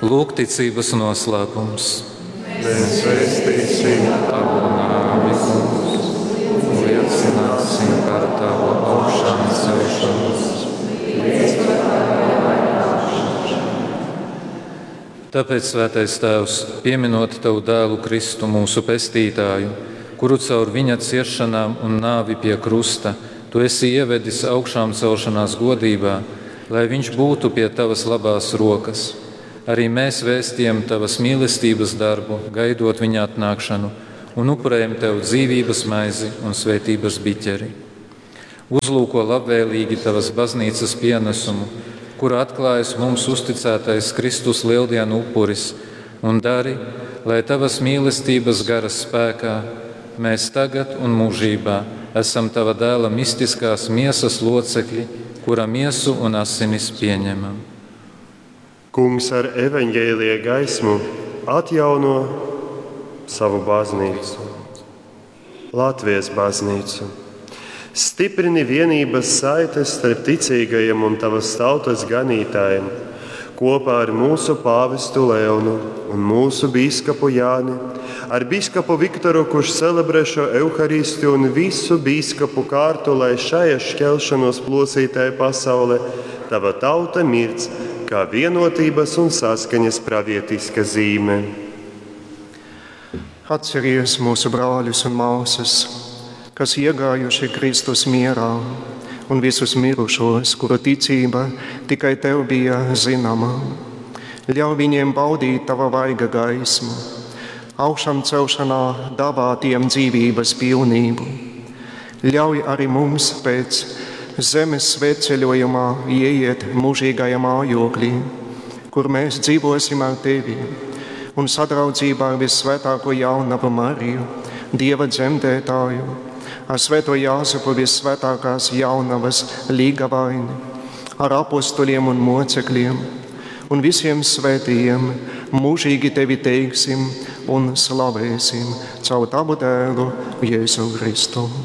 Lūk, ticības noslēpums. Mēs vēstīsim Tavu nāvi, Kungs, un liecināsim par Tavu augšām celšanos. Tāpēc, Svētais Tēvs, pieminot Tavu dēlu Kristu, mūsu pestītāju, kuru caur viņa ciešanām un nāvi pie krusta Tu esi ievedis augšām celšanās godībā, lai viņš būtu pie Tavas labās rokas. Arī mēs vēstījam Tavas mīlestības darbu, gaidot viņa atnākšanu, un upurējam Tev dzīvības maizi un svētības biķeri. Uzlūko labvēlīgi Tavas baznīcas pienesumu, kura atklājas mums uzticētais Kristus lieldienu upuris, un dari, lai Tavas mīlestības garas spēkā mēs tagad un mūžībā esam Tava dēla mistiskās miesas locekļi, kura miesu un asinis pieņemam. Kungs ar evaņģēlija gaismu atjauno savu baznīcu, Latvijas baznīcu. Stiprini vienības saites starp ticīgajiem un Tavas tautas ganītājiem, kopā ar mūsu pāvestu Leonu un mūsu bīskapu Jāni, ar bīskapu Viktoru, kurš celebrē šo Euharistiju, un visu bīskapu kārtu, lai šajā šķelšanos plosītajā pasaulē Tava tauta mirds kā vienotības un saskaņas pravietiska zīme. Atceries mūsu brāļus un māsas, kas iegājuši Kristus mierā, un visus mirušos, kuru ticība tikai Tev bija zināma. Ļauj viņiem baudīt Tava vaiga gaismu, augšām celšanā dāvā tiem dzīvības pilnību. Ļauj arī mums pēc zemes svētceļojumā ieiet mūžīgajā mājoklī, kur mēs dzīvosim ar Tevi un sadraudzībā ar visvētāko jaunavu Mariju, Dieva dzemdētāju, ar Svēto Jāzepu visvētākās jaunavas līgavaini, ar apostoļiem un mocekļiem un visiem svētījiem mūžīgi Tevi teiksim un slavēsim caur Tavu dēlu Jēzu Kristu.